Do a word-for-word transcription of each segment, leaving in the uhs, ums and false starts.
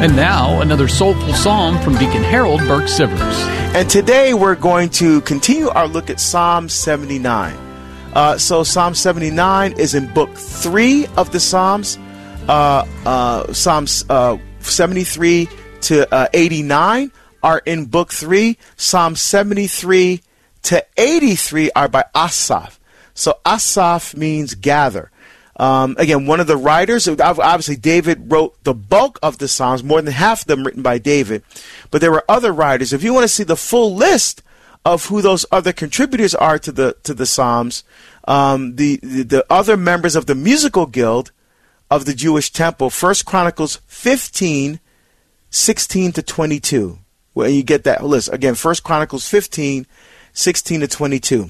And now, another soulful psalm from Deacon Harold Burke Sivers. And today we're going to continue our look at Psalm seventy-nine. Uh, so Psalm seventy-nine is in book three of the Psalms. Uh, uh, Psalms uh, seventy-three to uh, eighty-nine are in book three. Psalm seventy-three to eighty-three are by Asaph. So Asaph means gather. Um, again, one of the writers, obviously David wrote the bulk of the Psalms, more than half of them written by David. But there were other writers. If you want to see the full list of who those other contributors are to the to the Psalms, um, the, the the other members of the musical guild of the Jewish temple, First Chronicles fifteen, sixteen to twenty-two. Where you get that list. Again, First Chronicles fifteen, sixteen to twenty-two.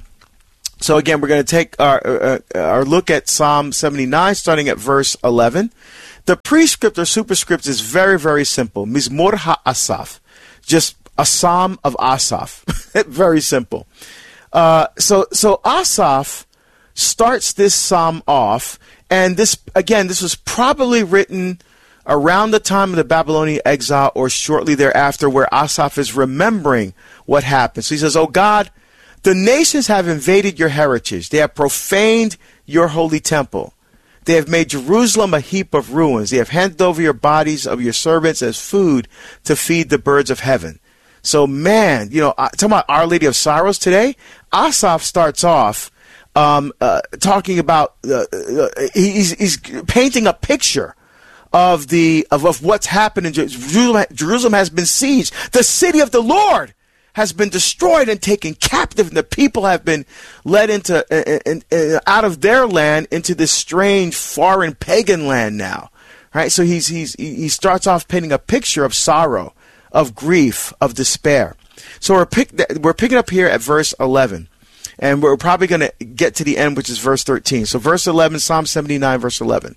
So again, we're going to take our, uh, our look at Psalm seventy-nine, starting at verse eleven. The prescript or superscript is very, very simple. Mizmor HaAsaph. Just a psalm of Asaph. Very simple. Uh, so, so Asaph starts this psalm off, and this, again, this was probably written around the time of the Babylonian exile or shortly thereafter, where Asaph is remembering what happened. So he says, "Oh God, the nations have invaded your heritage. They have profaned your holy temple. They have made Jerusalem a heap of ruins. They have handed over your bodies of your servants as food to feed the birds of heaven." So, man, you know, talking about Our Lady of Sorrows today, Asaph starts off um, uh, talking about, uh, uh, he's, he's painting a picture of the of, of what's happened in Jerusalem. Jerusalem has been sieged. The city of the Lord has been destroyed and taken captive, and the people have been led into in, in, in, out of their land into this strange foreign pagan land now, right? So he's he's he starts off painting a picture of sorrow, of grief, of despair. So we're pick, we're picking up here at verse eleven, and we're probably going to get to the end, which is verse thirteen. So verse eleven, Psalm seventy-nine, verse eleven.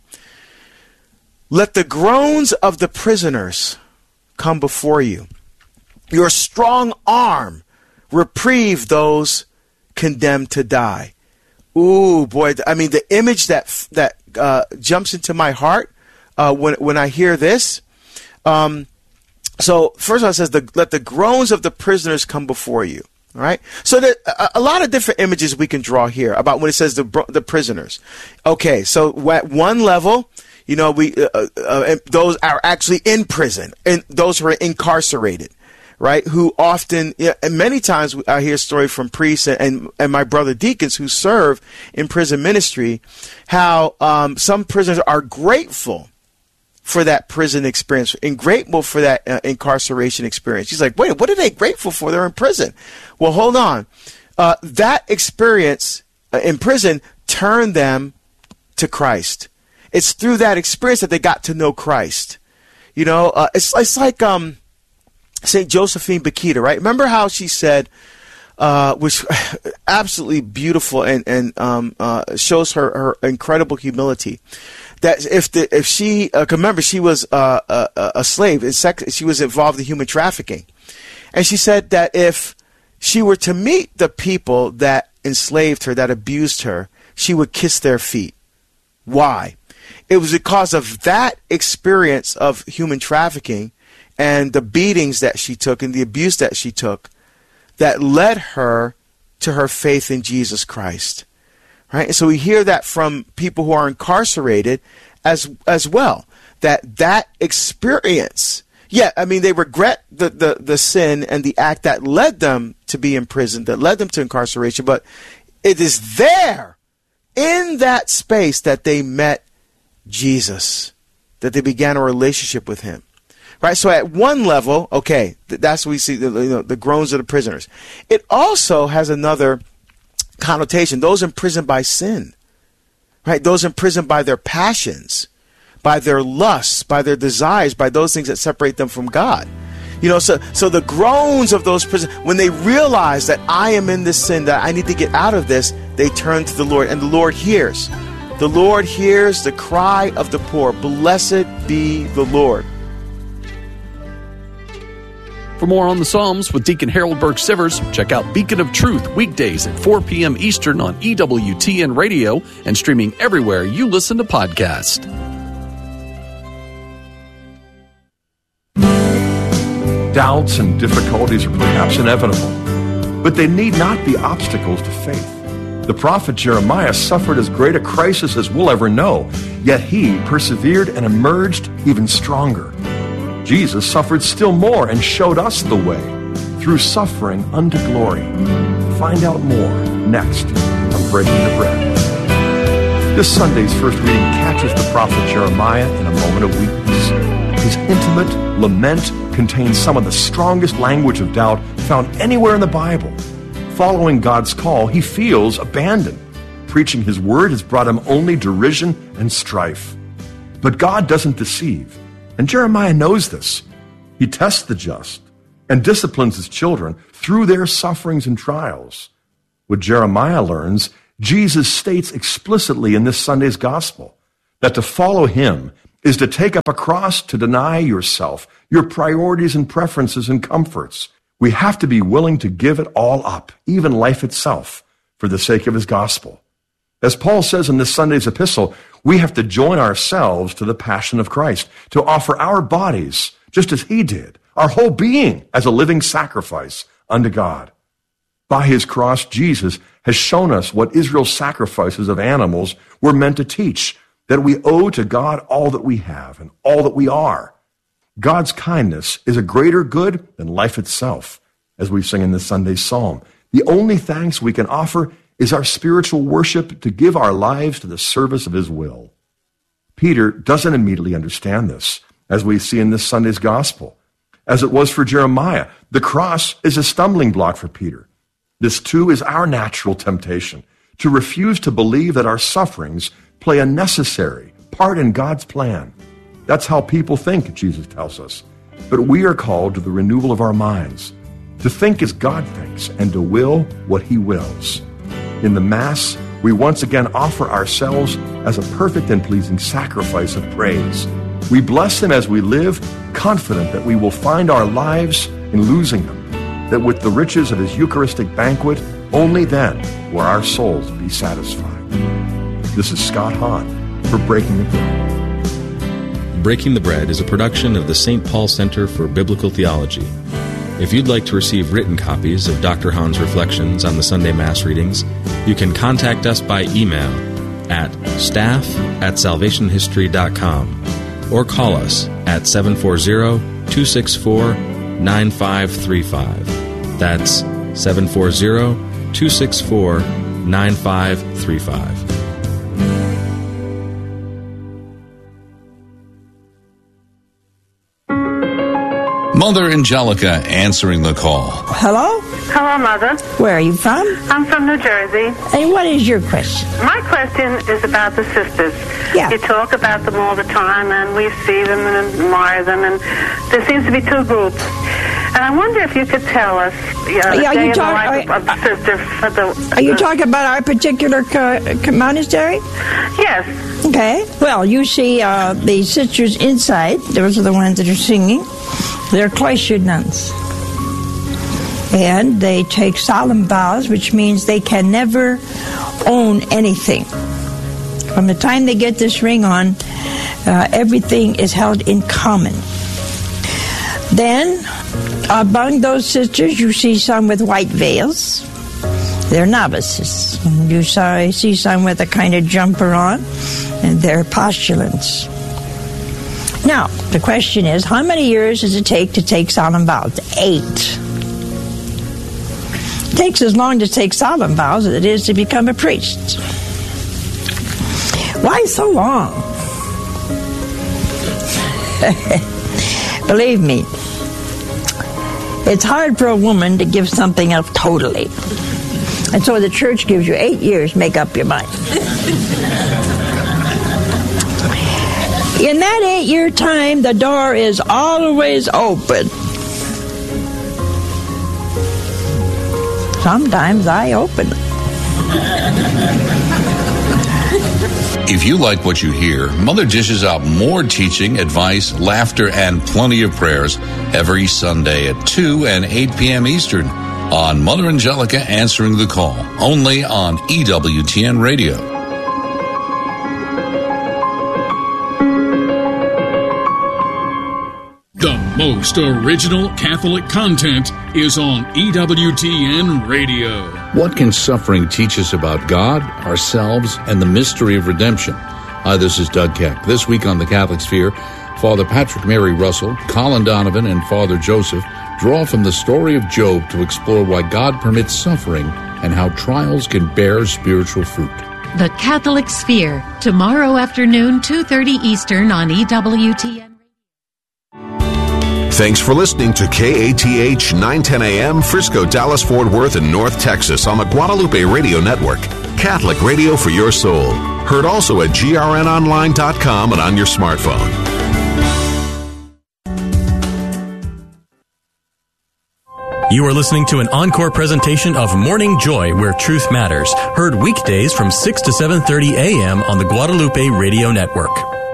"Let the groans of the prisoners come before you. Your strong arm reprieve those condemned to die." Ooh, boy! I mean, the image that that uh, jumps into my heart uh, when when I hear this. Um, so first of all, it says, the, "Let the groans of the prisoners come before you." All right. So there a, a lot of different images we can draw here about when it says the the prisoners. Okay, so at one level, you know, we uh, uh, those are actually in prison, and those who are incarcerated. Right, who often, yeah, and many times I hear a story from priests and, and, and my brother deacons who serve in prison ministry, how um, some prisoners are grateful for that prison experience and grateful for that uh, incarceration experience. He's like, wait, what are they grateful for? They're in prison. Well, hold on. Uh, that experience uh, in prison turned them to Christ. It's through that experience that they got to know Christ. You know, uh, it's, it's like... um. Saint Josephine Bakhita, right? Remember how she said, uh, which absolutely beautiful and and um, uh, shows her, her incredible humility. That if the if she uh, remember she was uh, a, a slave, in sex, she was involved in human trafficking, and she said that if she were to meet the people that enslaved her, that abused her, she would kiss their feet. Why? It was because of that experience of human trafficking and the beatings that she took and the abuse that she took that led her to her faith in Jesus Christ. Right? And so we hear that from people who are incarcerated as as well. That that experience, yeah, I mean, they regret the, the, the sin and the act that led them to be in prison, that led them to incarceration, but it is there, in that space, that they met Jesus, that they began a relationship with him. Right, so at one level, okay, that's what we see, the, you know, the groans of the prisoners. It also has another connotation. Those imprisoned by sin, right? Those imprisoned by their passions, by their lusts, by their desires, by those things that separate them from God. You know, so so the groans of those prisoners, when they realize that I am in this sin, that I need to get out of this, they turn to the Lord, and the Lord hears. The Lord hears the cry of the poor. Blessed be the Lord. For more on the Psalms with Deacon Harold Burke Sivers, check out Beacon of Truth weekdays at four p.m. Eastern on E W T N Radio and streaming everywhere you listen to podcasts. Doubts and difficulties are perhaps inevitable, but they need not be obstacles to faith. The prophet Jeremiah suffered as great a crisis as we'll ever know, yet he persevered and emerged even stronger. Jesus suffered still more and showed us the way through suffering unto glory. Find out more next on Breaking the Bread. This Sunday's first reading catches the prophet Jeremiah in a moment of weakness. His intimate lament contains some of the strongest language of doubt found anywhere in the Bible. Following God's call, he feels abandoned. Preaching his word has brought him only derision and strife. But God doesn't deceive, and Jeremiah knows this. He tests the just and disciplines his children through their sufferings and trials. What Jeremiah learns, Jesus states explicitly in this Sunday's gospel, that to follow him is to take up a cross, to deny yourself, your priorities and preferences and comforts. We have to be willing to give it all up, even life itself, for the sake of his gospel. As Paul says in this Sunday's epistle, we have to join ourselves to the passion of Christ, to offer our bodies, just as he did, our whole being as a living sacrifice unto God. By his cross, Jesus has shown us what Israel's sacrifices of animals were meant to teach, that we owe to God all that we have and all that we are. God's kindness is a greater good than life itself, as we sing in this Sunday's psalm. The only thanks we can offer is our spiritual worship to give our lives to the service of his will. Peter doesn't immediately understand this, as we see in this Sunday's gospel. As it was for Jeremiah, the cross is a stumbling block for Peter. This too is our natural temptation, to refuse to believe that our sufferings play a necessary part in God's plan. That's how people think, Jesus tells us. But we are called to the renewal of our minds, to think as God thinks and to will what he wills. In the Mass, we once again offer ourselves as a perfect and pleasing sacrifice of praise. We bless him as we live, confident that we will find our lives in losing him, that with the riches of his Eucharistic banquet, only then will our souls be satisfied. This is Scott Hahn for Breaking the Bread. Breaking the Bread is a production of the Saint Paul Center for Biblical Theology. If you'd like to receive written copies of Doctor Hahn's reflections on the Sunday Mass readings, you can contact us by email at staff at salvation history dot com or call us at seven four zero, two six four, nine five three five. That's seven four zero, two six four, nine five three five. Mother Angelica answering the call. Hello? Hello, Mother. Where are you from? I'm from New Jersey. And what is your question? My question is about the sisters. Yeah. You talk about them all the time, and we see them and admire them, and there seems to be two groups. And I wonder if you could tell us uh, Yeah, the day you in talk- the life are- of the sister. For the, Are you uh, talking about our particular co- co- monastery? Yes. Okay. Well, you see uh, the sisters inside. Those are the ones that are singing. They're cloistered nuns. And they take solemn vows, which means they can never own anything. From the time they get this ring on, uh, everything is held in common. Then, among those sisters, you see some with white veils. They're novices. You saw, see some with a kind of jumper on, and they're postulants. Now, the question is, how many years does it take to take solemn vows? Eight. It takes as long to take solemn vows as it is to become a priest. Why so long? Believe me, it's hard for a woman to give something up totally. And so the church gives you eight years to make up your mind. In that eight-year time, the door is always open. Sometimes I open it. If you like what you hear, Mother dishes out more teaching, advice, laughter, and plenty of prayers every Sunday at two and eight p.m. Eastern on Mother Angelica Answering the Call, only on E W T N Radio. The most original Catholic content is on E W T N Radio. What can suffering teach us about God, ourselves, and the mystery of redemption? Hi, this is Doug Keck. This week on the Catholic Sphere, Father Patrick Mary Russell, Colin Donovan, and Father Joseph draw from the story of Job to explore why God permits suffering and how trials can bear spiritual fruit. The Catholic Sphere, tomorrow afternoon, two thirty Eastern on E W T N. Thanks for listening to K A T H nine ten A M, Frisco, Dallas, Fort Worth, and North Texas on the Guadalupe Radio Network. Catholic radio for your soul. Heard also at G R N online dot com and on your smartphone. You are listening to an encore presentation of Morning Joy, where truth matters. Heard weekdays from six to seven thirty A M on the Guadalupe Radio Network.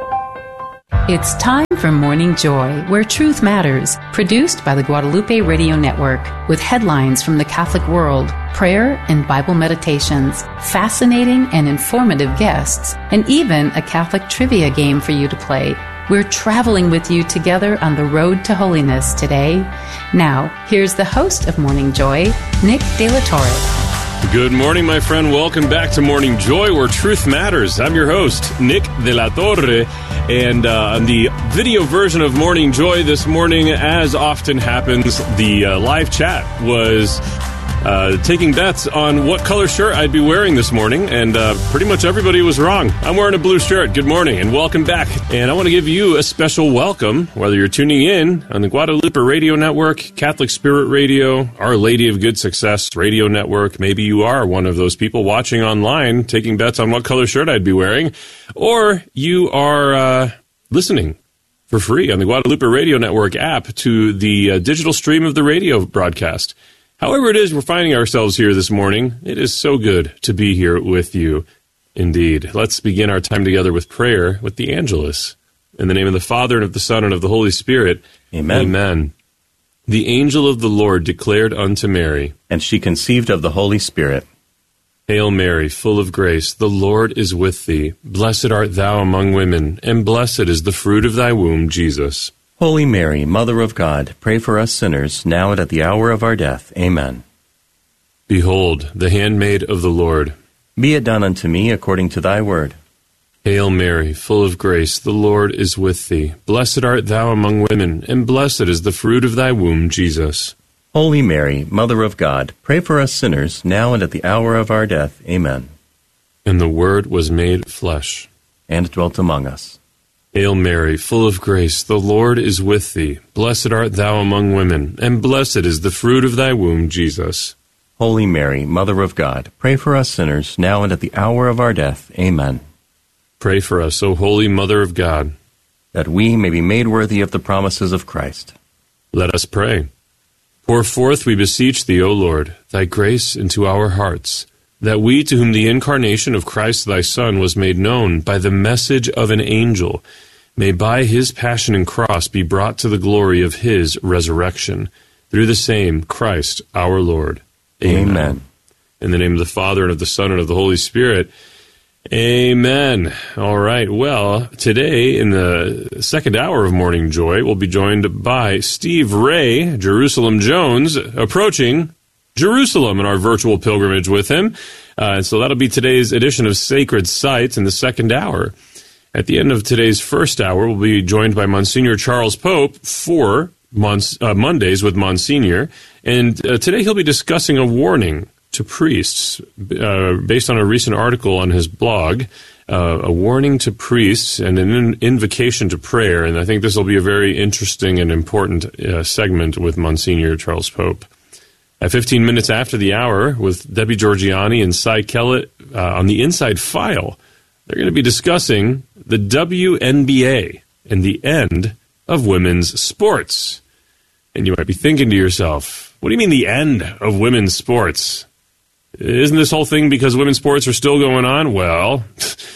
It's time for Morning Joy, where truth matters, produced by the Guadalupe Radio Network, with headlines from the Catholic world, prayer and Bible meditations, fascinating and informative guests, and even a Catholic trivia game for you to play. We're traveling with you together on the road to holiness today. Now, here's the host of Morning Joy, Nick De La Torre. Good morning, my friend. Welcome back to Morning Joy, where truth matters. I'm your host, Nick De La Torre, and uh, on the video version of Morning Joy this morning, as often happens, the uh, live chat was uh, taking bets on what color shirt I'd be wearing this morning, and uh, pretty much everybody was wrong. I'm wearing a blue shirt. Good morning, and welcome back. And I want to give you a special welcome, whether you're tuning in on the Guadalupe Radio Network, Catholic Spirit Radio, Our Lady of Good Success Radio Network. Maybe you are one of those people watching online, taking bets on what color shirt I'd be wearing, or you are uh, listening for free on the Guadalupe Radio Network app to the uh, digital stream of the radio broadcast. However it is we're finding ourselves here this morning, it is so good to be here with you indeed. Let's begin our time together with prayer with the Angelus. In the name of the Father, and of the Son, and of the Holy Spirit. Amen. Amen. The angel of the Lord declared unto Mary, and she conceived of the Holy Spirit. Hail Mary, full of grace, the Lord is with thee. Blessed art thou among women, and blessed is the fruit of thy womb, Jesus. Holy Mary, Mother of God, pray for us sinners, now and at the hour of our death. Amen. Behold, the handmaid of the Lord. Be it done unto me according to thy word. Hail Mary, full of grace, the Lord is with thee. Blessed art thou among women, and blessed is the fruit of thy womb, Jesus. Holy Mary, Mother of God, pray for us sinners, now and at the hour of our death. Amen. And the Word was made flesh, and dwelt among us. Hail Mary, full of grace, the Lord is with thee. Blessed art thou among women, and blessed is the fruit of thy womb, Jesus. Holy Mary, Mother of God, pray for us sinners, now and at the hour of our death. Amen. Pray for us, O Holy Mother of God, that we may be made worthy of the promises of Christ. Let us pray. Pour forth, we beseech thee, O Lord, thy grace into our hearts, that we, to whom the incarnation of Christ thy Son was made known by the message of an angel, may by his passion and cross be brought to the glory of his resurrection, through the same Christ our Lord. Amen. Amen. In the name of the Father, and of the Son, and of the Holy Spirit. Amen. All right. Well, today in the second hour of Morning Joy, we'll be joined by Steve Ray, Jerusalem Jones, approaching Jerusalem in our virtual pilgrimage with him. Uh, and so that'll be today's edition of Sacred Sites in the second hour. At the end of today's first hour, we'll be joined by Monsignor Charles Pope for Mons- uh, Mondays with Monsignor. And uh, today he'll be discussing a warning to priests uh, based on a recent article on his blog, uh, a warning to priests and an in- invocation to prayer. And I think this will be a very interesting and important uh, segment with Monsignor Charles Pope. At fifteen minutes after the hour, with Debbie Georgiani and Cy Kellett uh, on the Inside File, they're going to be discussing the W N B A and the end of women's sports. And you might be thinking to yourself, what do you mean the end of women's sports? Isn't this whole thing because women's sports are still going on? Well,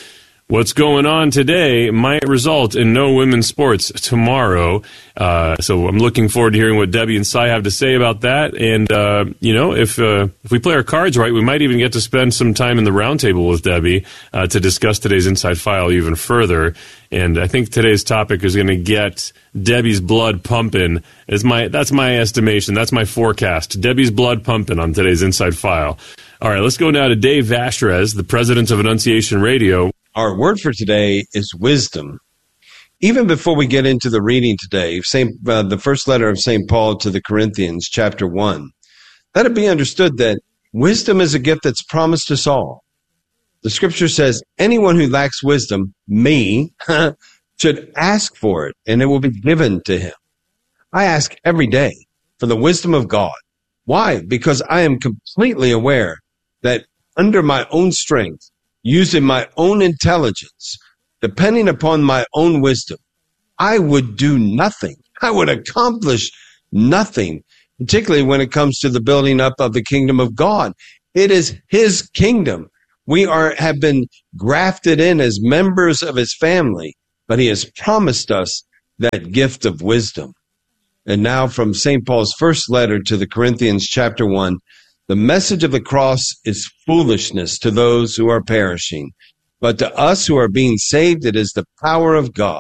what's going on today might result in no women's sports tomorrow. Uh, so I'm looking forward to hearing what Debbie and Cy have to say about that. And, uh, you know, if uh, if we play our cards right, we might even get to spend some time in the roundtable with Debbie uh, to discuss today's Inside File even further. And I think today's topic is going to get Debbie's blood pumping. Is my That's my estimation. That's my forecast. Debbie's blood pumping on today's Inside File. All right, let's go now to Dave Vashrez, the president of Annunciation Radio. Our word for today is wisdom. Even before we get into the reading today, Saint, uh, the first letter of Saint Paul to the Corinthians, chapter one, let it be understood that wisdom is a gift that's promised us all. The scripture says, anyone who lacks wisdom, me, should ask for it, and it will be given to him. I ask every day for the wisdom of God. Why? Because I am completely aware that under my own strength, using my own intelligence, depending upon my own wisdom, I would do nothing. I would accomplish nothing, particularly when it comes to the building up of the kingdom of God. It is his kingdom. We are have been grafted in as members of his family, but he has promised us that gift of wisdom. And now from Saint Paul's first letter to the Corinthians, chapter one, the message of the cross is foolishness to those who are perishing, but to us who are being saved, it is the power of God.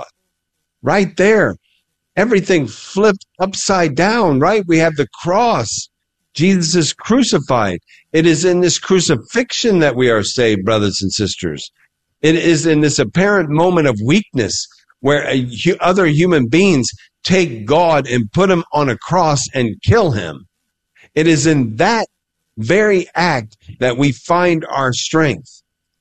Right there, everything flipped upside down, right? We have the cross. Jesus is crucified. It is in this crucifixion that we are saved, brothers and sisters. It is in this apparent moment of weakness where a, other human beings take God and put him on a cross and kill him. It is in that very act that we find our strength.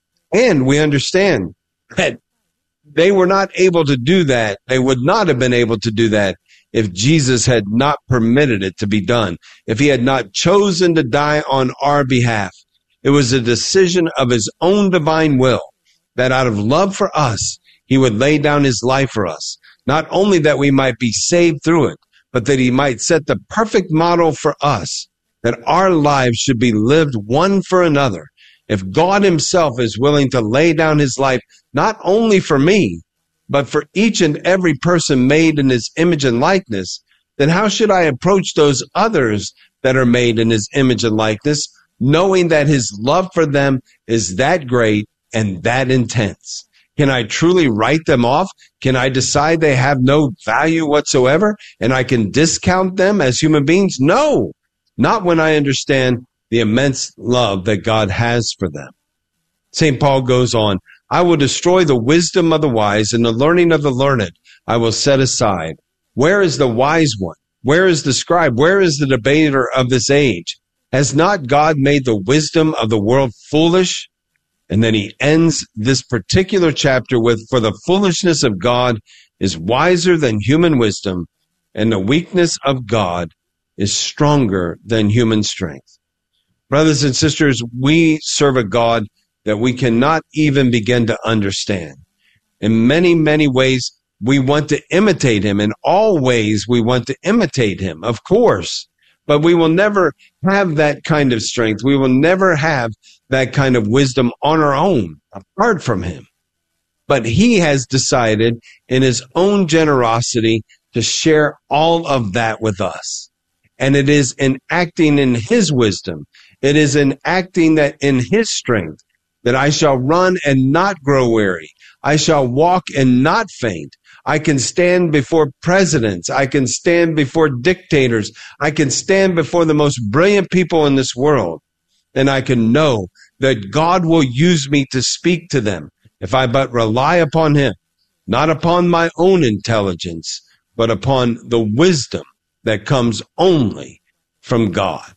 And we understand that they were not able to do that. They would not have been able to do that if Jesus had not permitted it to be done, if he had not chosen to die on our behalf. It was a decision of his own divine will that out of love for us, he would lay down his life for us. Not only that we might be saved through it, but that he might set the perfect model for us, that our lives should be lived one for another. If God himself is willing to lay down his life, not only for me, but for each and every person made in his image and likeness, then how should I approach those others that are made in his image and likeness, knowing that his love for them is that great and that intense? Can I truly write them off? Can I decide they have no value whatsoever and I can discount them as human beings? No, not when I understand the immense love that God has for them. Saint Paul goes on, I will destroy the wisdom of the wise and the learning of the learned I will set aside. Where is the wise one? Where is the scribe? Where is the debater of this age? Has not God made the wisdom of the world foolish? And then he ends this particular chapter with, for the foolishness of God is wiser than human wisdom, and the weakness of God is stronger than human strength. Brothers and sisters, we serve a God that we cannot even begin to understand. In many, many ways, we want to imitate him. In all ways, we want to imitate him, of course. But we will never have that kind of strength. We will never have that kind of wisdom on our own, apart from him. But he has decided in his own generosity to share all of that with us. And it is in acting in his wisdom, it is in acting that in his strength, that I shall run and not grow weary. I shall walk and not faint. I can stand before presidents. I can stand before dictators. I can stand before the most brilliant people in this world. And I can know that God will use me to speak to them if I but rely upon him, not upon my own intelligence, but upon the wisdom that comes only from God.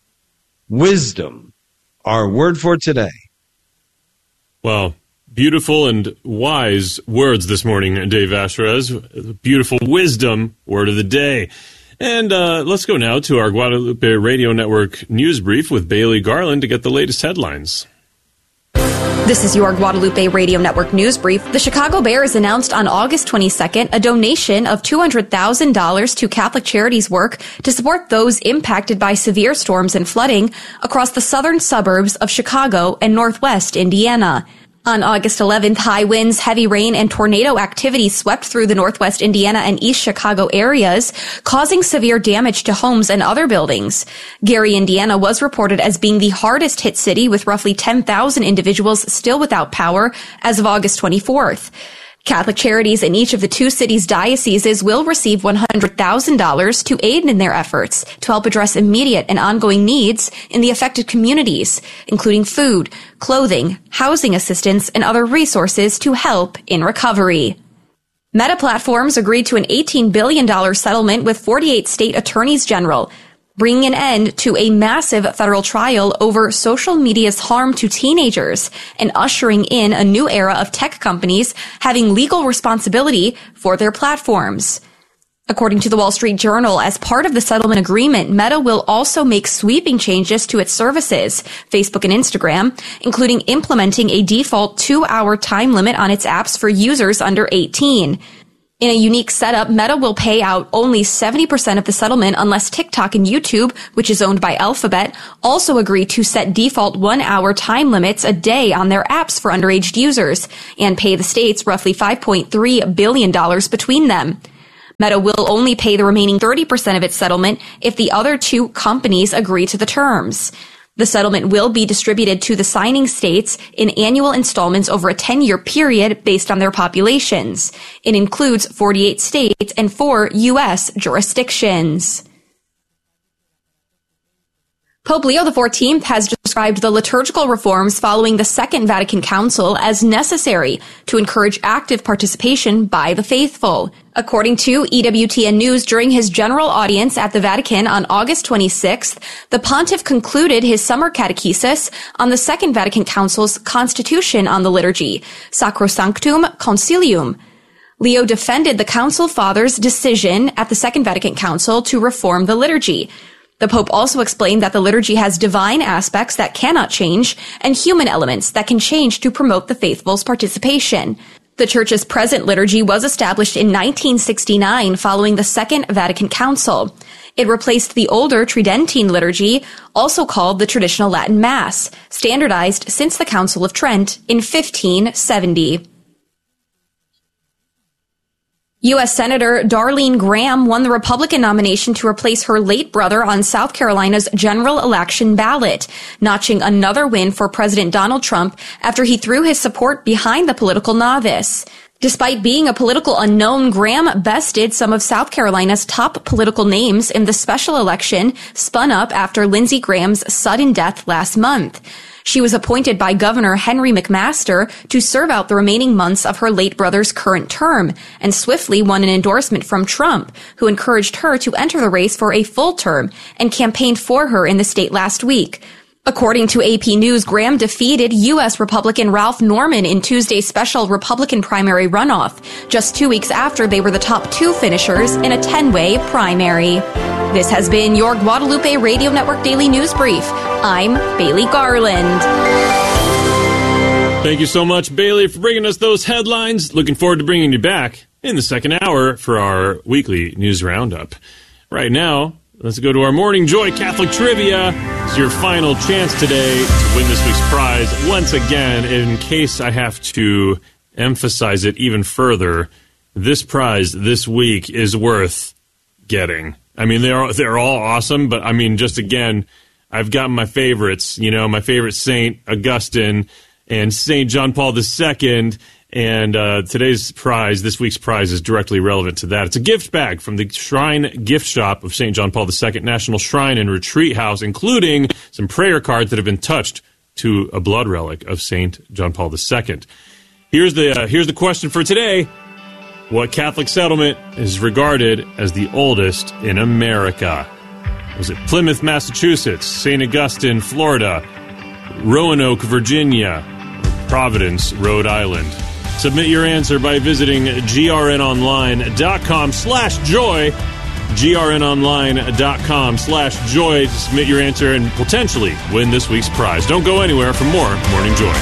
Wisdom, our word for today. Well, beautiful and wise words this morning, Dave Vashrez. Beautiful wisdom, word of the day. And uh, let's go now to our Guadalupe Radio Network news brief with Bailey Garland to get the latest headlines. This is your Guadalupe Radio Network news brief. The Chicago Bears announced on August twenty-second a donation of two hundred thousand dollars to Catholic Charities work to support those impacted by severe storms and flooding across the southern suburbs of Chicago and northwest Indiana. On August eleventh, high winds, heavy rain, and tornado activity swept through the northwest Indiana and East Chicago areas, causing severe damage to homes and other buildings. Gary, Indiana was reported as being the hardest hit city, with roughly ten thousand individuals still without power as of August twenty-fourth. Catholic Charities in each of the two cities' dioceses will receive one hundred thousand dollars to aid in their efforts to help address immediate and ongoing needs in the affected communities, including food, clothing, housing assistance, and other resources to help in recovery. Meta Platforms agreed to an eighteen billion dollars settlement with forty-eight state attorneys general, bringing an end to a massive federal trial over social media's harm to teenagers and ushering in a new era of tech companies having legal responsibility for their platforms. According to the Wall Street Journal, as part of the settlement agreement, Meta will also make sweeping changes to its services, Facebook and Instagram, including implementing a default two-hour time limit on its apps for users under eighteen. In a unique setup, Meta will pay out only seventy percent of the settlement unless TikTok and YouTube, which is owned by Alphabet, also agree to set default one-hour time limits a day on their apps for underage users and pay the states roughly five point three billion dollars between them. Meta will only pay the remaining thirty percent of its settlement if the other two companies agree to the terms. The settlement will be distributed to the signing states in annual installments over a ten-year period based on their populations. It includes forty-eight states and four U S jurisdictions. Pope Leo the fourteenth has described the liturgical reforms following the Second Vatican Council as necessary to encourage active participation by the faithful. According to E W T N News, during his general audience at the Vatican on August twenty-sixth, the pontiff concluded his summer catechesis on the Second Vatican Council's Constitution on the Liturgy, Sacrosanctum Concilium. Leo defended the Council Fathers' decision at the Second Vatican Council to reform the liturgy. The Pope also explained that the liturgy has divine aspects that cannot change and human elements that can change to promote the faithful's participation. The Church's present liturgy was established in nineteen sixty-nine following the Second Vatican Council. It replaced the older Tridentine liturgy, also called the traditional Latin Mass, standardized since the Council of Trent in fifteen seventy. U S Senator Darlene Graham won the Republican nomination to replace her late brother on South Carolina's general election ballot, notching another win for President Donald Trump after he threw his support behind the political novice. Despite being a political unknown, Graham bested some of South Carolina's top political names in the special election spun up after Lindsey Graham's sudden death last month. She was appointed by Governor Henry McMaster to serve out the remaining months of her late brother's current term, and swiftly won an endorsement from Trump, who encouraged her to enter the race for a full term and campaigned for her in the state last week. According to A P News, Graham defeated U S Republican Ralph Norman in Tuesday's special Republican primary runoff, just two weeks after they were the top two finishers in a ten-way primary. This has been your Guadalupe Radio Network Daily News Brief. I'm Bailey Garland. Thank you so much, Bailey, for bringing us those headlines. Looking forward to bringing you back in the second hour for our weekly news roundup. Right now, let's go to our Morning Joy Catholic Trivia. It's your final chance today to win this week's prize. Once again, in case I have to emphasize it even further, this prize this week is worth getting. I mean, they're they're all awesome, but I mean, just again, I've got my favorites. You know, my favorite Saint Augustine and Saint John Paul the Second. And uh, today's prize, this week's prize, is directly relevant to that. It's a gift bag from the Shrine Gift Shop of Saint John Paul the Second National Shrine and Retreat House, including some prayer cards that have been touched to a blood relic of Saint John Paul the Second. Here's the uh, here's the question for today. What Catholic settlement is regarded as the oldest in America? Was it Plymouth, Massachusetts, Saint Augustine, Florida, Roanoke, Virginia, or Providence, Rhode Island? Submit your answer by visiting grnonline.com slash joy, grnonline.com slash joy to submit your answer and potentially win this week's prize. Don't go anywhere for more Morning Joy.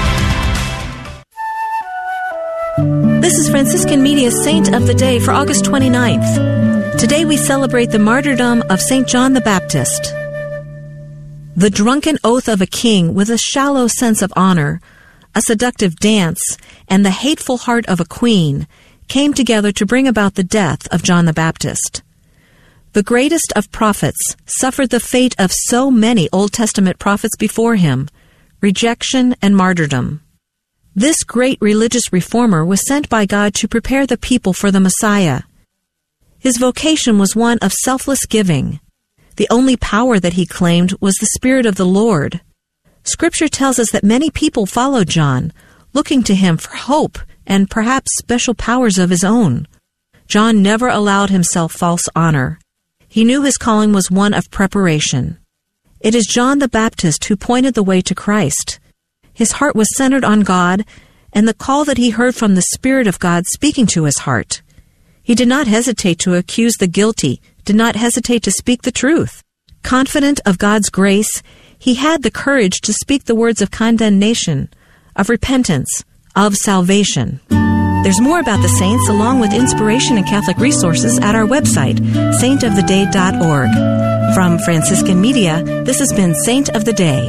This is Franciscan Media's Saint of the Day for August twenty-ninth. Today we celebrate the martyrdom of Saint John the Baptist. The drunken oath of a king with a shallow sense of honor, a seductive dance, and the hateful heart of a queen came together to bring about the death of John the Baptist. The greatest of prophets suffered the fate of so many Old Testament prophets before him, rejection and martyrdom. This great religious reformer was sent by God to prepare the people for the Messiah. His vocation was one of selfless giving. The only power that he claimed was the Spirit of the Lord. Scripture tells us that many people followed John, looking to him for hope and perhaps special powers of his own. John never allowed himself false honor. He knew his calling was one of preparation. It is John the Baptist who pointed the way to Christ. His heart was centered on God and the call that he heard from the Spirit of God speaking to his heart. He did not hesitate to accuse the guilty, did not hesitate to speak the truth. Confident of God's grace, he had the courage to speak the words of condemnation, of repentance, of salvation. There's more about the saints along with inspiration and Catholic resources at our website, saint of the day dot org. From Franciscan Media, this has been Saint of the Day.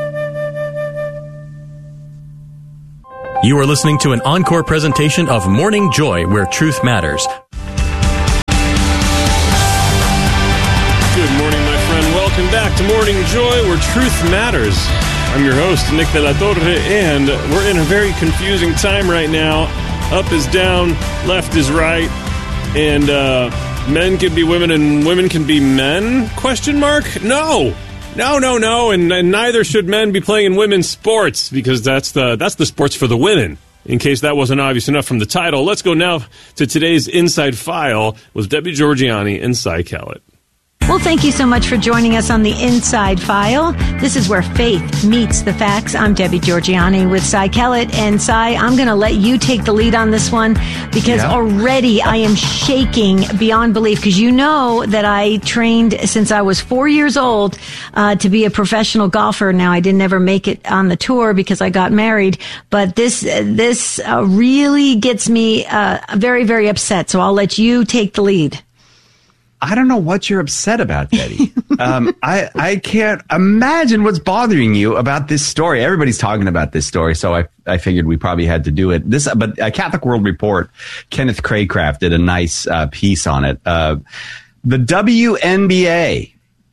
You are listening to an encore presentation of Morning Joy, where truth matters. Good morning, my friend. Welcome back to Morning Joy, where truth matters. I'm your host, Nick de la Torre, and we're in a very confusing time right now. Up is down, left is right, and uh, men can be women and women can be men? Question mark? No, no, no, no, and, and neither should men be playing in women's sports, because that's the that's the sports for the women. In case that wasn't obvious enough from the title, let's go now to today's Inside File with Debbie Georgianni and Cy Kellett. Well, thank you so much for joining us on the Inside File. This is where faith meets the facts. I'm Debbie Georgianni with Cy Kellett. And Cy, I'm going to let you take the lead on this one because yeah. already I am shaking beyond belief, because you know that I trained since I was four years old uh, to be a professional golfer. Now, I didn't ever make it on the tour because I got married, but this this uh, really gets me uh, very, very upset. So I'll let you take the lead. I don't know what you're upset about, Betty. um, I, I can't imagine what's bothering you about this story. Everybody's talking about this story, so I, I figured we probably had to do it. This, but uh, Catholic World Report, Kenneth Craycraft did a nice uh, piece on it. Uh, the W N B A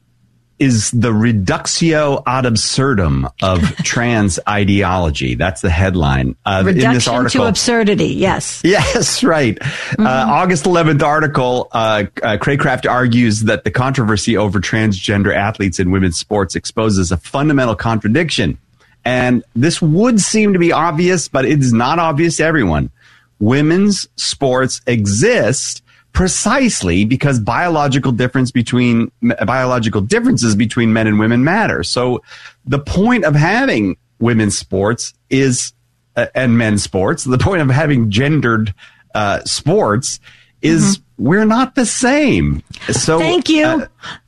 is the reductio ad absurdum of trans ideology. That's the headline. Uh, Reduction in this article, to absurdity, yes. Yes, right. Mm-hmm. Uh, August eleventh article, uh, uh, Craycraft argues that the controversy over transgender athletes in women's sports exposes a fundamental contradiction. And this would seem to be obvious, but it is not obvious to everyone. Women's sports exist precisely because biological difference between biological differences between men and women matter. So the point of having women's sports is uh, and men's sports, the point of having gendered uh, sports is mm-hmm. we're not the same. So thank you. Uh,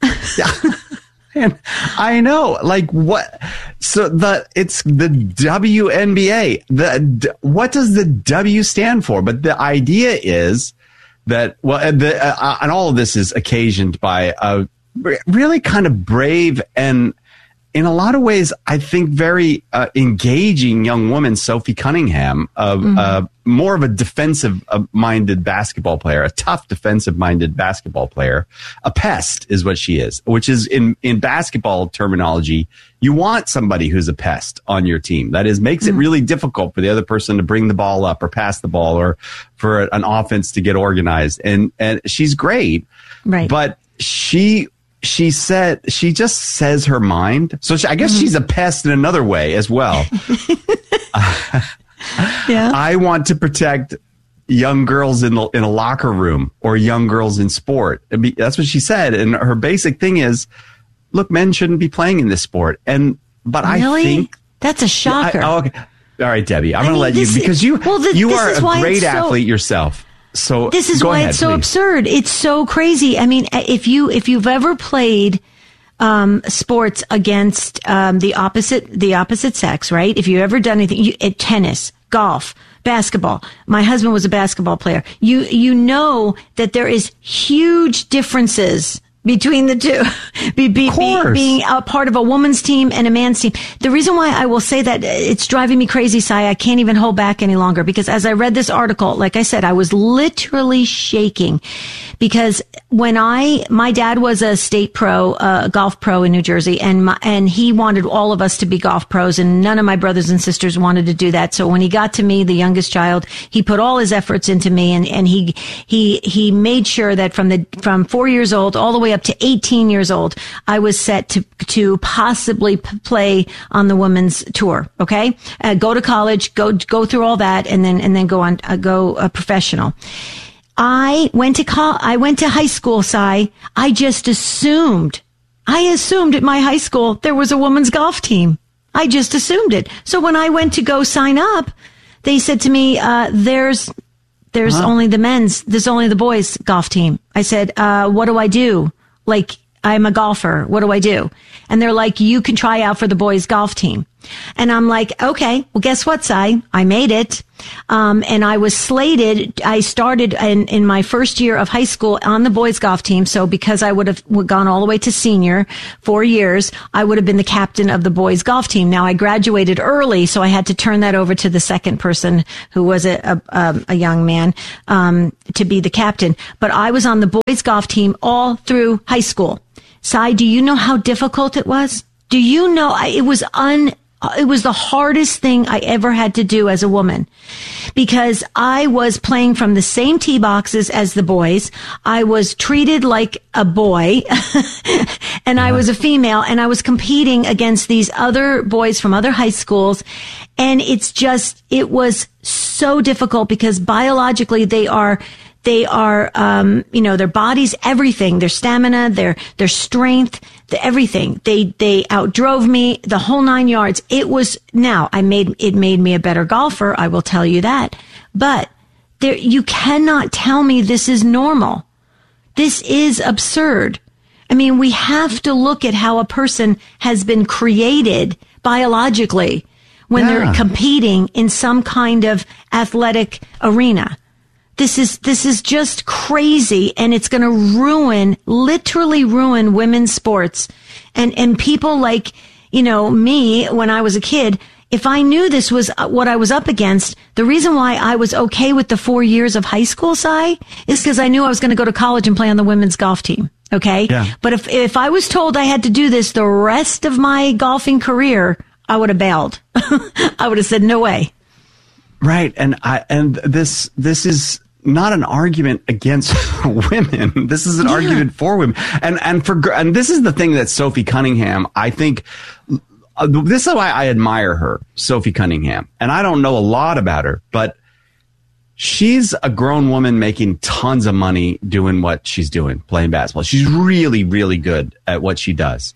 and I know, like what? So the it's the W N B A. The what does the W stand for? But the idea is that, well, and, the, uh, and all of this is occasioned by a really kind of brave and, in a lot of ways, I think very uh, engaging young woman, Sophie Cunningham, uh, mm-hmm. uh, more of a defensive-minded basketball player, a tough defensive-minded basketball player. A pest is what she is, which is, in, in basketball terminology, you want somebody who's a pest on your team. That is, makes mm-hmm. it really difficult for the other person to bring the ball up or pass the ball or for an offense to get organized. And, and she's great, right? But she... She said, she just says her mind. So she, I guess mm-hmm. she's a pest in another way as well. uh, yeah. I want to protect young girls in the, in a locker room or young girls in sport. Be, that's what she said. And her basic thing is, look, men shouldn't be playing in this sport. And, but really? I think that's a shocker. I, oh, okay. All right, Debbie, I'm going to let you, is, because you, well, the, you are a great so, athlete yourself. So this is go why ahead, it's so please. absurd. It's so crazy. I mean, if you if you've ever played um, sports against um, the opposite the opposite sex, right? If you've ever done anything, you, at tennis, golf, basketball. My husband was a basketball player. You you know that there is huge differences between the two, be, be, be, being a part of a woman's team and a man's team. The reason why I will say that it's driving me crazy, Sai, I can't even hold back any longer, because as I read this article, like I said, I was literally shaking, because when I, my dad was a state pro, uh, golf pro in New Jersey, and my, and he wanted all of us to be golf pros, and none of my brothers and sisters wanted to do that. So when he got to me, the youngest child, he put all his efforts into me, and, and he, he, he made sure that from the, from four years old all the way up to eighteen years old, I was set to, to possibly p- play on the women's tour. Okay. Uh, go to college, go, go through all that, and then, and then go on, uh, go uh, professional. I went to col- I went to high school, Sai. I just assumed, I assumed at my high school there was a women's golf team. I just assumed it. So when I went to go sign up, they said to me, uh, there's, there's huh? only the men's, there's only the boys golf team. I said, uh, what do I do? Like, I'm a golfer. What do I do? And they're like, you can try out for the boys golf team. And I'm like, okay, well, guess what, Sai? I made it. Um, and I was slated. I started in, in my first year of high school on the boys golf team. So because I would have gone all the way to senior, four years, I would have been the captain of the boys golf team. Now I graduated early, so I had to turn that over to the second person, who was a, a, a, a young man, um, to be the captain. But I was on the boys golf team all through high school. Sai, do you know how difficult it was? Do you know it was un, it was the hardest thing I ever had to do as a woman, because I was playing from the same tee boxes as the boys. I was treated like a boy and I was a female, and I was competing against these other boys from other high schools. And it's just, it was so difficult, because biologically they are They are, um, you know, their bodies, everything, their stamina, their, their strength, the, everything. They, they outdrove me, the whole nine yards. It was, now I made, it made me a better golfer. I will tell you that. But there, you cannot tell me this is normal. This is absurd. I mean, we have to look at how a person has been created biologically when yeah. they're competing in some kind of athletic arena. This is, this is just crazy, and it's going to ruin, literally ruin women's sports. And, and people like, you know, me, when I was a kid, if I knew this was what I was up against, the reason why I was okay with the four years of high school, Sai, is because I knew I was going to go to college and play on the women's golf team. Okay. Yeah. But if, if I was told I had to do this the rest of my golfing career, I would have bailed. I would have said, no way. Right. And I, and this, this is not an argument against women. This is an yeah. argument for women. And, and for, and this is the thing that Sophie Cunningham, I think, uh, this is why I admire her, Sophie Cunningham. And I don't know a lot about her, but she's a grown woman making tons of money doing what she's doing, playing basketball. She's really, really good at what she does.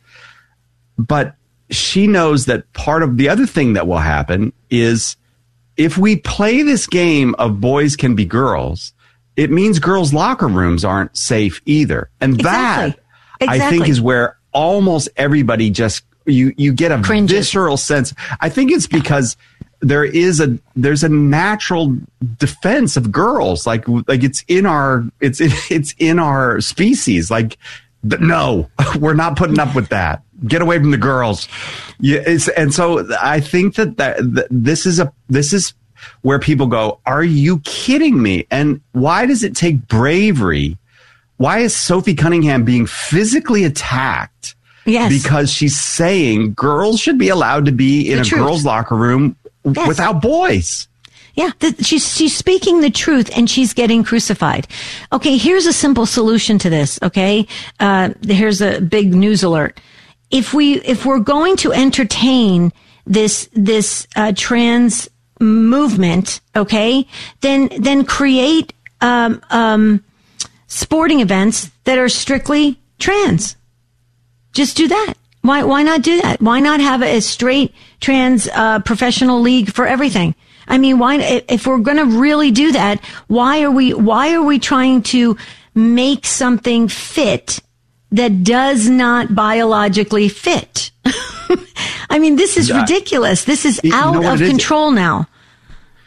But she knows that part of the other thing that will happen is, if we play this game of boys can be girls, it means girls' locker rooms aren't safe either. And exactly. that, exactly. I think, is where almost everybody just, you, you get a Cringes. visceral sense. I think it's because there is a, there's a natural defense of girls. Like, like it's in our, it's, it's in our species. Like, no, we're not putting up with that. Get away from the girls. Yeah, it's, and so I think that, that, that this is a this is where people go, are you kidding me? And why does it take bravery? Why is Sophie Cunningham being physically attacked? Yes. Because she's saying girls should be allowed to be in the a truth. girls' locker room yes. without boys. Yeah, the, she's she's speaking the truth, and she's getting crucified. Okay, here's a simple solution to this. Okay, uh, here's a big news alert. If we if we're going to entertain this this uh, trans movement, okay, then then create um, um, sporting events that are strictly trans. Just do that. Why why not do that? Why not have a straight trans uh, professional league for everything? I mean, why, if we're going to really do that, why are we, why are we trying to make something fit that does not biologically fit? I mean, this is ridiculous. This is out of control now.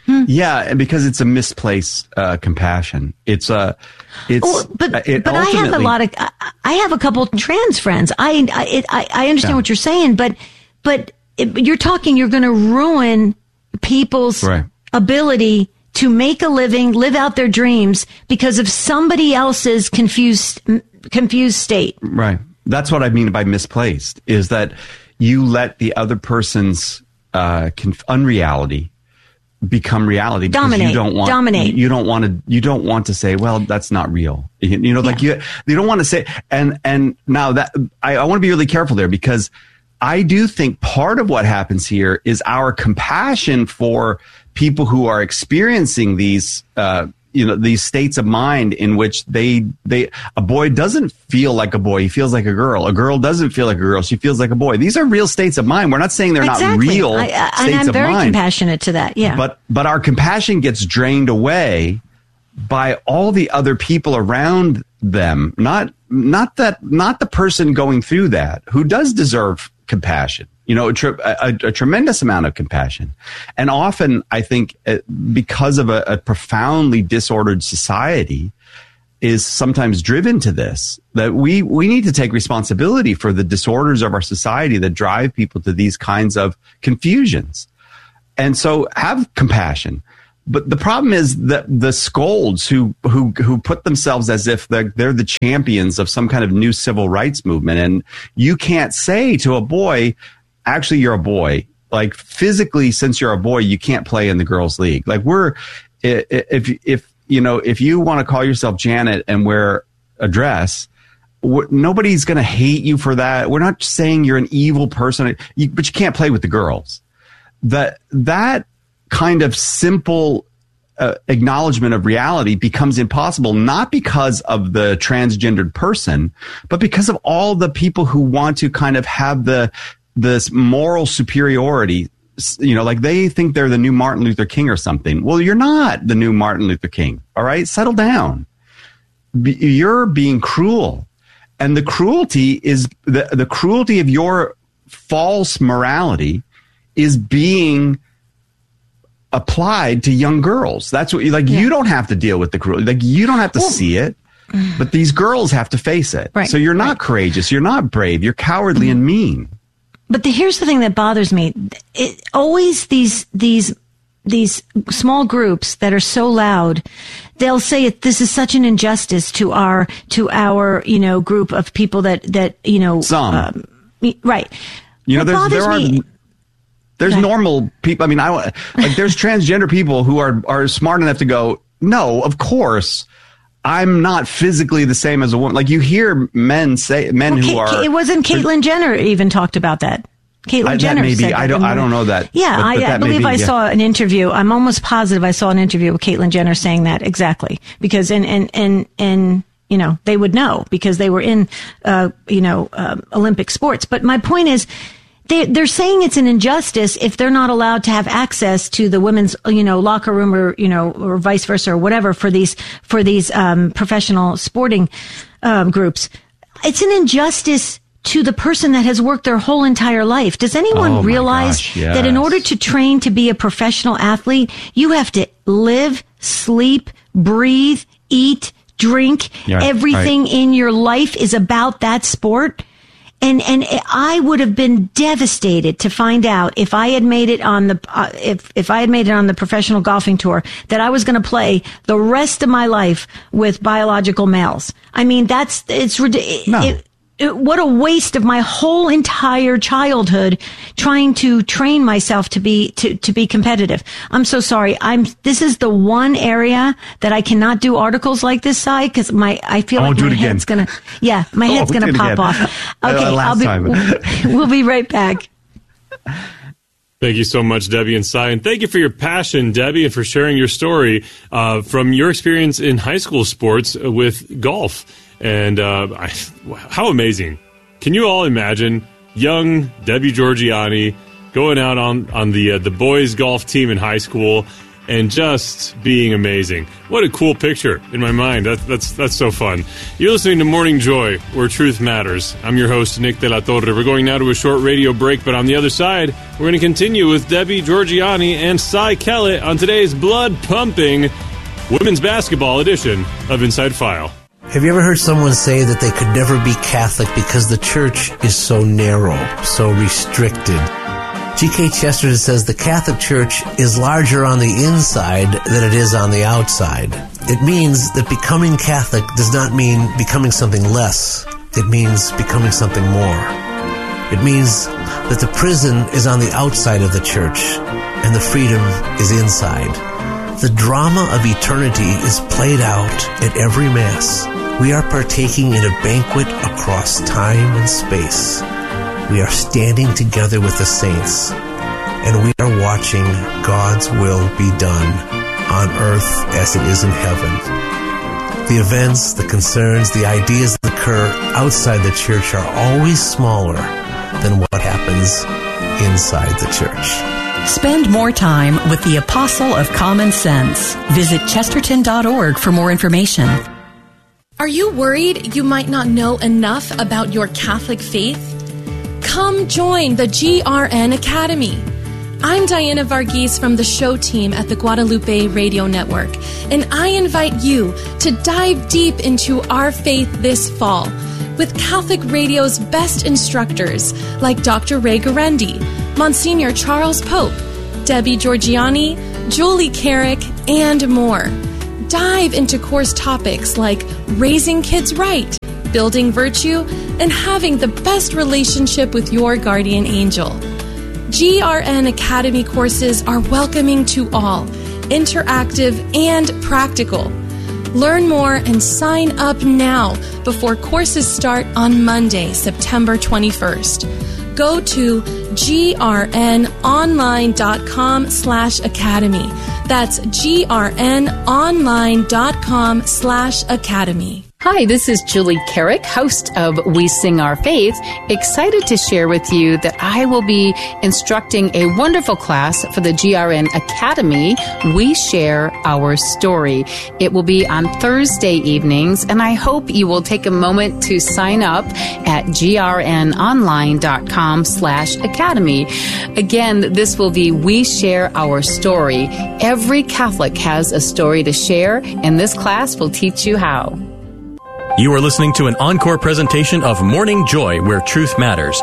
Hmm. Yeah, and because it's a misplaced uh, compassion. It's a, it's. Oh, but it but I have a lot of. I have a couple trans friends. I I it, I, I understand Yeah. what you're saying, but but it, you're talking. You're going to ruin people's Right. ability to make a living, live out their dreams because of somebody else's confused confused state. Right. That's what I mean by misplaced, is that you let the other person's uh, conf- unreality become reality because Dominate. you don't want Dominate. you don't want to you don't want to say, well, that's not real. You, you know, like you you don't want to say, and and now that I, I want to be really careful there, because I do think part of what happens here is our compassion for people who are experiencing these uh you know, these states of mind in which they, they, a boy doesn't feel like a boy. He feels like a girl. A girl doesn't feel like a girl. She feels like a boy. These are real states of mind. We're not saying they're exactly. not real I, I, states and I'm of very mind. compassionate to that. Yeah. But, but our compassion gets drained away by all the other people around them. Not, not that, not the person going through that, who does deserve compassion. You know, a, tre- a, a tremendous amount of compassion. And often, I think, uh, because of a, a profoundly disordered society, is sometimes driven to this, that we, we need to take responsibility for the disorders of our society that drive people to these kinds of confusions. And so have compassion. But the problem is that the scolds who, who, who put themselves as if they're, they're the champions of some kind of new civil rights movement. And you can't say to a boy, actually, you're a boy. Like, physically, since you're a boy, you can't play in the girls' league. Like, we're, if, if, you know, if you want to call yourself Janet and wear a dress, nobody's going to hate you for that. We're not saying you're an evil person, you, but you can't play with the girls. That, that kind of simple uh, acknowledgement of reality becomes impossible, not because of the transgendered person, but because of all the people who want to kind of have the, this moral superiority, you know, like they think they're the new Martin Luther King or something. Well, you're not the new Martin Luther King. All right. Settle down. Be, you're being cruel. And the cruelty is the, the cruelty of your false morality is being applied to young girls. That's what you like. Yeah. You don't have to deal with the cruelty. Like, you don't have to well, see it, but these girls have to face it. Right, so you're not right. courageous. You're not brave. You're cowardly mm-hmm. and mean. But the, here's the thing that bothers me. It, always these, these, these small groups that are so loud, they'll say it, this is such an injustice to our, to our, you know, group of people that, that, you know, some, um, right. You know, what there's, there me, are, there's okay. normal people. I mean, I like, there's transgender people who are, are smart enough to go, no, of course, I'm not physically the same as a woman. Like, you hear men say, men well, who Ka- are. It wasn't Caitlyn Jenner even talked about that. Caitlyn I, Jenner maybe, said I don't. I don't know that. Yeah, but, but I, I believe be, I yeah. saw an interview. I'm almost positive I saw an interview with Caitlyn Jenner saying that exactly, because and and and and you know, they would know because they were in uh you know uh, Olympic sports. But my point is, they they're saying it's an injustice if they're not allowed to have access to the women's, you know, locker room, or, you know, or vice versa, or whatever, for these for these um professional sporting um groups. It's an injustice to the person that has worked their whole entire life. Does anyone oh realize gosh, yes. that in order to train to be a professional athlete, you have to live, sleep, breathe, eat, drink. Yeah, Everything right. in your life is about that sport. And, and I would have been devastated to find out if I had made it on the, uh, if, if I had made it on the professional golfing tour, that I was going to play the rest of my life with biological males. I mean, that's, it's ridiculous. No. It, it, what a waste of my whole entire childhood trying to train myself to be, to, to be competitive. I'm so sorry. I'm, this is the one area that I cannot do articles like this, Si, because my, I feel I like won't do my it again. head's gonna, yeah, my I head's won't gonna do it pop again. off. Okay. Uh, last I'll be, time. we'll be right back. Thank you so much, Debbie and Si, and thank you for your passion, Debbie, and for sharing your story uh, from your experience in high school sports with golf. And uh, I, how amazing. Can you all imagine young Debbie Georgianni going out on, on the uh, the boys' golf team in high school and just being amazing. What a cool picture in my mind. That, that's that's so fun. You're listening to Morning Joy, where truth matters. I'm your host, Nick De La Torre. We're going now to a short radio break, but on the other side, we're going to continue with Debbie Georgianni and Cy Kellett on today's blood-pumping women's basketball edition of Inside File. Have you ever heard someone say that they could never be Catholic because the church is so narrow, so restricted? G K Chesterton says the Catholic Church is larger on the inside than it is on the outside. It means that becoming Catholic does not mean becoming something less. It means becoming something more. It means that the prison is on the outside of the church and the freedom is inside. The drama of eternity is played out at every Mass. We are partaking in a banquet across time and space. We are standing together with the saints, and we are watching God's will be done on earth as it is in heaven. The events, the concerns, the ideas that occur outside the church are always smaller than what happens inside the church. Spend more time with the Apostle of Common Sense. Visit chesterton dot org for more information. Are you worried you might not know enough about your Catholic faith? Come join the G R N Academy. I'm Diana Varghese from the show team at the Guadalupe Radio Network, and I invite you to dive deep into our faith this fall with Catholic Radio's best instructors like Doctor Ray Guarendi, Monsignor Charles Pope, Debbie Georgianni, Julie Carrick, and more. Dive into course topics like raising kids right, building virtue, and having the best relationship with your guardian angel. G R N Academy courses are welcoming to all, interactive and practical. Learn more and sign up now before courses start on Monday, September twenty-first. Go to grnonline.com slash academy. That's grnonline.com slash academy. Hi, this is Julie Carrick, host of We Sing Our Faith, excited to share with you that I will be instructing a wonderful class for the G R N Academy, We Share Our Story. It will be on Thursday evenings, and I hope you will take a moment to sign up at grnonline.com slash academy. Again, this will be We Share Our Story. Every Catholic has a story to share, and this class will teach you how. You are listening to an encore presentation of Morning Joy, where truth matters.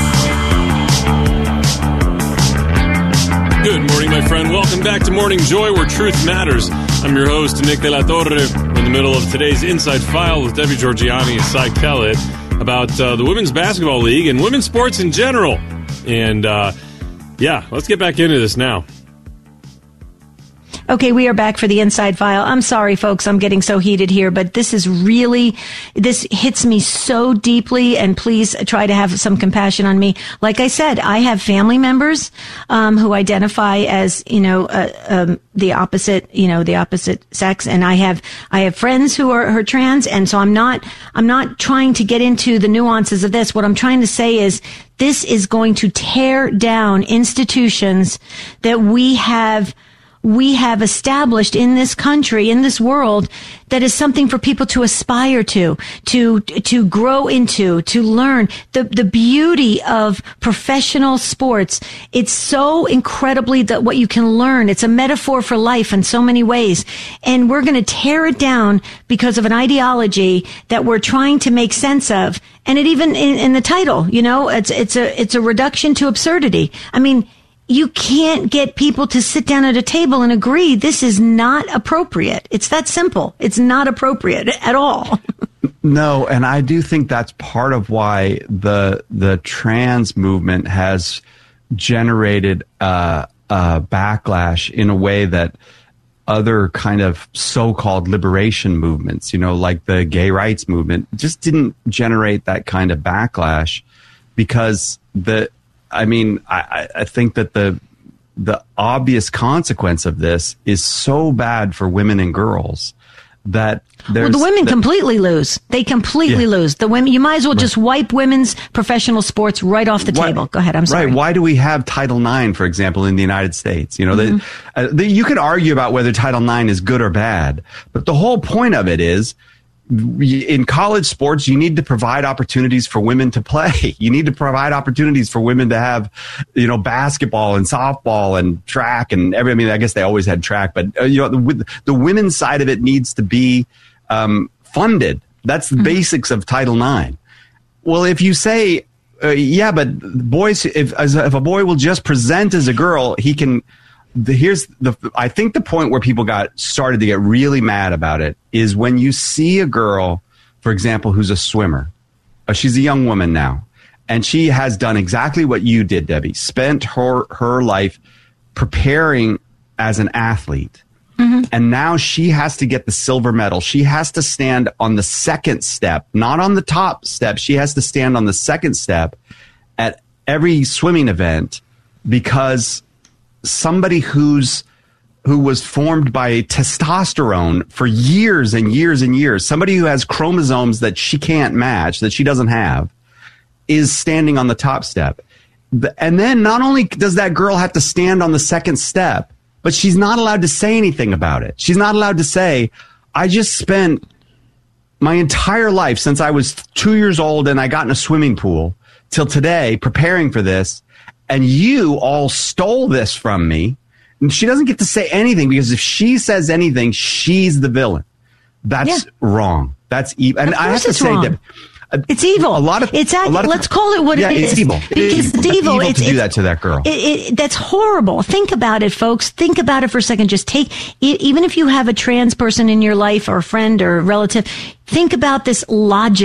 Good morning, my friend. Welcome back to Morning Joy, where truth matters. I'm your host, Nick De La Torre. We're in the middle of today's Inside File with Debbie Georgianni and Cy Kellett about uh, the Women's Basketball League and women's sports in general. And, uh, yeah, let's get back into this now. Okay, we are back for the Inside File. I'm sorry, folks, I'm getting so heated here, but this is really, this hits me so deeply, and please try to have some compassion on me. Like I said, I have family members um, who identify as, you know, uh, um, the opposite, you know, the opposite sex, and I have, I have friends who are, who are trans, and so I'm not, I'm not trying to get into the nuances of this. What I'm trying to say is, this is going to tear down institutions that we have we have established in this country, in this world, that is something for people to aspire to, to, to grow into, to learn. The, the beauty of professional sports, it's so incredibly that what you can learn. It's a metaphor for life in so many ways. And we're going to tear it down because of an ideology that we're trying to make sense of. And it even, in, in the title, you know, it's, it's a, it's a reduction to absurdity. I mean, you can't get people to sit down at a table and agree this is not appropriate. It's that simple. It's not appropriate at all. No, and I do think that's part of why the the trans movement has generated uh, a backlash in a way that other kind of so-called liberation movements, you know, like the gay rights movement, just didn't generate that kind of backlash because the I mean, I, I think that the the obvious consequence of this is so bad for women and girls that there's... Well, the women that, completely lose. They completely Yeah. lose. The women, you might as well Right. just wipe women's professional sports right off the Why- table. Go ahead. I'm sorry. Right. Why do we have Title nine, for example, in the United States? You know, Mm-hmm. the, uh, the, you could argue about whether Title nine is good or bad, but the whole point of it is, in college sports, you need to provide opportunities for women to play. You need to provide opportunities for women to have, you know, basketball and softball and track and every, I mean, I guess they always had track, but uh, you know, the, the women's side of it needs to be, um, funded. That's the mm-hmm. basics of Title nine. Well, if you say, uh, yeah, but boys, if, as a, if a boy will just present as a girl, he can, The, here's the, I think the point where people got started to get really mad about it is when you see a girl, for example, who's a swimmer. Uh, she's a young woman now, and she has done exactly what you did, Debbie. Spent her, her life preparing as an athlete. Mm-hmm. And now she has to get the silver medal. She has to stand on the second step, not on the top step. She has to stand on the second step at every swimming event because somebody who's who was formed by testosterone for years and years and years, somebody who has chromosomes that she can't match, that she doesn't have, is standing on the top step. And then not only does that girl have to stand on the second step, but she's not allowed to say anything about it. She's not allowed to say, I just spent my entire life since I was two years old and I got in a swimming pool till today preparing for this, and you all stole this from me. And she doesn't get to say anything because if she says anything, she's the villain. That's yeah. wrong. That's evil. And I have to say that uh, it's evil. A lot of it's. A lot of, let's call it what yeah, it is. It's evil. Because it's evil. evil it's, to do it's, that to that girl. It, it, that's horrible. Think about it, folks. Think about it for a second. Just take, even if you have a trans person in your life or a friend or a relative, think about this logic.